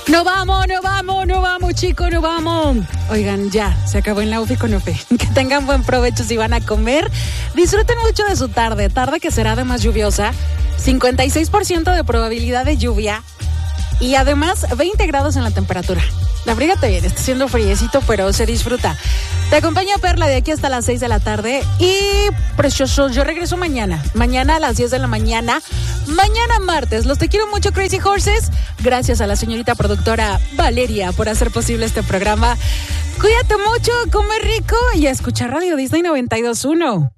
No vamos, chicos, no vamos. Oigan, ya, se acabó en la UFI con UFI. Que tengan buen provecho si van a comer. Disfruten mucho de su tarde que será además lluviosa. 56% de probabilidad de lluvia. Y además 20 grados en la temperatura. Abrígate bien, está haciendo friecito, pero se disfruta. Te acompaña Perla de aquí hasta las 6 de la tarde. Y precioso, yo regreso mañana a las 10 de la mañana. Mañana martes. Los te quiero mucho, Crazy Horses. Gracias a la señorita productora Valeria por hacer posible este programa. Cuídate mucho, come rico y a escuchar Radio Disney 92.1.